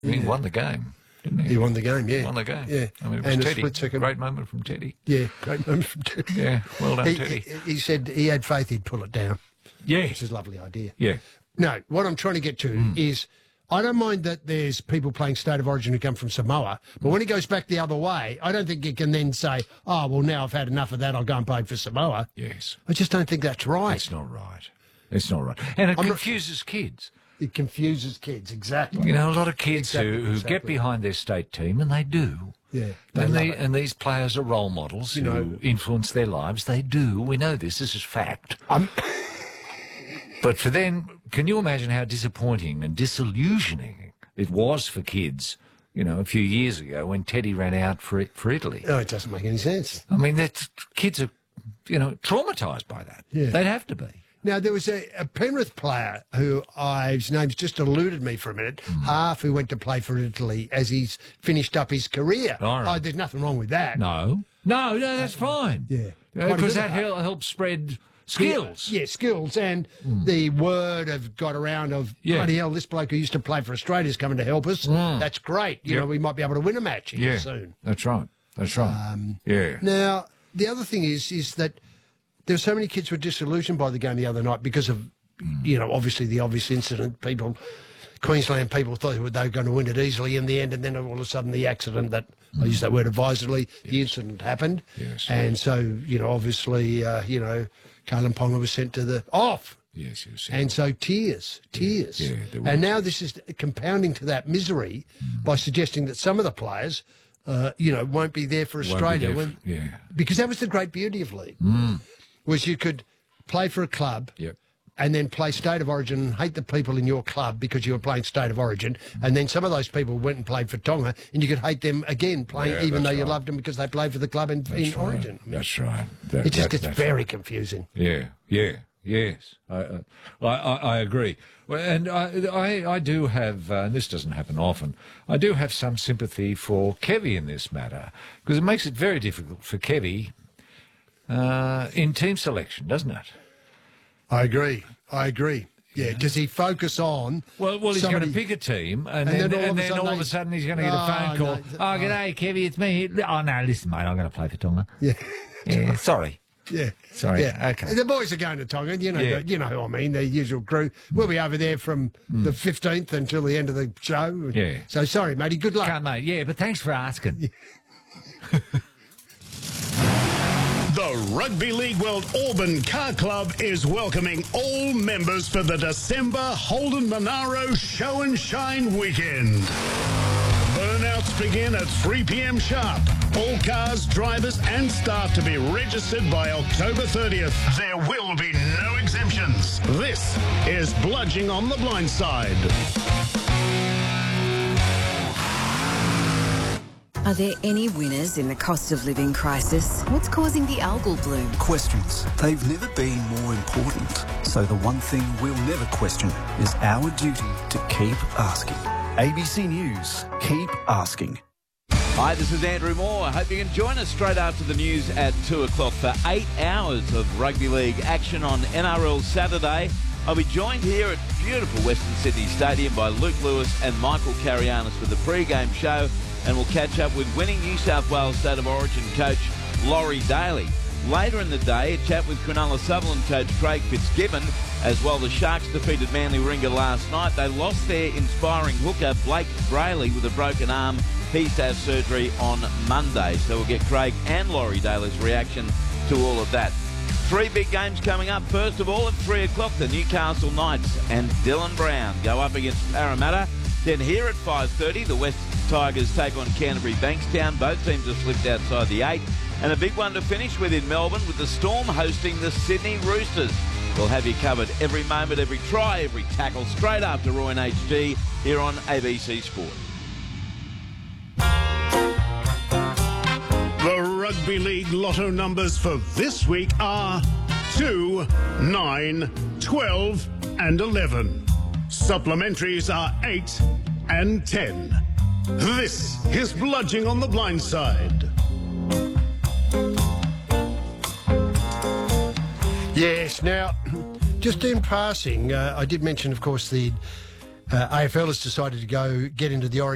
He won the game, didn't he? He won the game, yeah. Won the game. Yeah. I mean, it was and Teddy. a split second. Great moment from Teddy. Yeah, great moment from Teddy. Yeah, well done, Teddy. He said he had faith he'd pull it down. Yeah. Which is a lovely idea. Yeah. No, what I'm trying to get to is I don't mind that there's people playing State of Origin who come from Samoa, but when he goes back the other way, I don't think you can then say, oh, well, now I've had enough of that, I'll go and play for Samoa. Yes. I just don't think that's right. It's not right. It's not right. And it confuses kids. It confuses kids, exactly. You know, a lot of kids who Exactly. get behind their state team, and they do. Yeah. And these players are role models who influence their lives. They do. We know this. This is fact. But for them, can you imagine how disappointing and disillusioning it was for kids, you know, a few years ago when Teddy ran out for Italy? No, it doesn't make any sense. I mean, kids are, you know, traumatised by that. Yeah. They'd have to be. Now, there was a Penrith player who his name's just eluded me for a minute, half who went to play for Italy as he's finished up his career. All right. Oh, there's nothing wrong with that. No, that's fine. Yeah. Because that helps spread skills. Yeah, skills. And the word have got around of, bloody hell, this bloke who used to play for Australia's coming to help us. That's great. You know, we might be able to win a match here soon. That's right. That's right. Now, the other thing is that there's so many kids who were disillusioned by the game the other night because of, you know, obviously the obvious incident. Queensland people thought they were going to win it easily in the end, and then all of a sudden the accident that, I use that word advisedly, the incident happened. Yes. And so, you know, obviously, you know, Kalen Ponga was sent to the off. Yes. And so tears. Yeah, and now this is compounding to that misery by suggesting that some of the players, you know, won't be there for Australia. Because that was the great beauty of league, was you could play for a club and then play State of Origin and hate the people in your club because you were playing State of Origin, and then some of those people went and played for Tonga, and you could hate them again, even though you loved them because they played for the club in Origin. I mean, that's right. It just gets very confusing. Yes, I agree. Well, and I do have, and this doesn't happen often, I do have some sympathy for Kevy in this matter, because it makes it very difficult for Kevy in team selection, doesn't it? I agree. Yeah, does he focus on... Well, he's going to pick a team, and then all of a sudden he's going to get a phone call. G'day, Kevy, it's me. Oh, no, listen, mate, I'm going to play for Tonga. Yeah, sorry. Yeah. Sorry. Yeah. Okay. The boys are going to Tonga, you know who I mean, the usual crew. We'll be over there from the 15th until the end of the show. Yeah. So, sorry, matey, good luck. Can't, mate. Yeah, but thanks for asking. The Rugby League World Auburn Car Club is welcoming all members for the December Holden Monaro Show and Shine weekend. Burnouts begin at 3 p.m. sharp. All cars, drivers and staff to be registered by October 30th. There will be no exemptions. This is Bludging on the Blind Side. Are there any winners in the cost of living crisis? What's causing the algal bloom? Questions. They've never been more important. So the one thing we'll never question is our duty to keep asking. ABC News. Keep asking. Hi, this is Andrew Moore. I hope you can join us straight after the news at 2 o'clock for 8 hours of rugby league action on NRL Saturday. I'll be joined here at beautiful Western Sydney Stadium by Luke Lewis and Michael Carianis with the pre-game show, and we'll catch up with winning New South Wales State of Origin coach Laurie Daly. Later in the day, a chat with Cronulla Sutherland coach Craig Fitzgibbon, as well. The Sharks defeated Manly Warringah last night. They lost their inspiring hooker Blake Brayley with a broken arm. He's to have surgery on Monday, so we'll get Craig and Laurie Daly's reaction to all of that. 3 big games coming up. First of all, at 3 o'clock, the Newcastle Knights and Dylan Brown go up against Parramatta. Then here at 5:30, the West Tigers take on Canterbury Bankstown. Both teams have slipped outside the 8. And a big one to finish with in Melbourne, with the Storm hosting the Sydney Roosters. We'll have you covered every moment, every try, every tackle, straight after Roy and HG here on ABC Sport. The Rugby League lotto numbers for this week are 2, 9, 12 and 11. Supplementaries are 8 and 10. This is Bludging on the Blind Side. Yes, now, just in passing, I did mention, of course, the AFL has decided to get into the Origin.